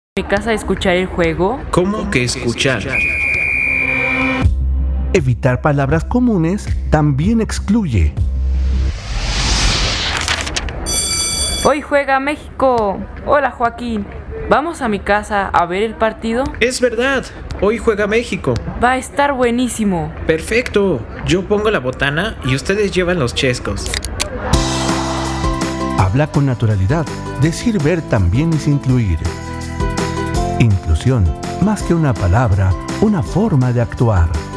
mi casa a escuchar el juego? ¿Cómo que escuchar? Evitar palabras comunes también excluye. Hoy juega México. Hola Joaquín. ¿Vamos a mi casa a ver el partido? Es verdad, hoy juega México. Va a estar buenísimo. Perfecto, yo pongo la botana y ustedes llevan los chescos. Habla con naturalidad. Decir ver también es incluir. Inclusión, más que una palabra, una forma de actuar.